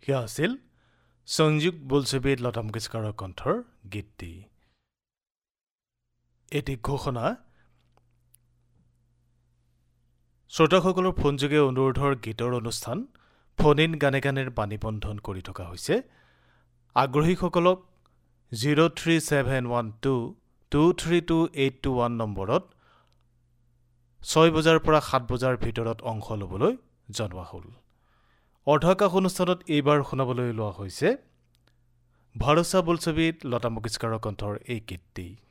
সেয়া আছিল সংযোগ বোলছবিত লতা মংগেশকাৰৰ কণ্ঠৰ গীতটি। এটি ঘোষণা শ্ৰোতাসকলৰ ফোনযোগে অনুৰোধৰ গীতৰ অনুষ্ঠান ফোন ইন গানে গানেৰ বাণীবন্ধন কৰি থকা হৈছে। আগ্ৰহীসকলক 03712232821 নম্বৰত 6 বজাৰ পৰা 7 বজাৰ ভিতৰত অংশ ল'বলৈ জনোৱা হ'ল। অৰ্ধাকাশ অনুষ্ঠানত এইবাৰ শুনাবলৈ লোৱা হৈছে ভৰসা বোলছবিত লতা মংগেশকাৰৰ কণ্ঠৰ এই গীতটি।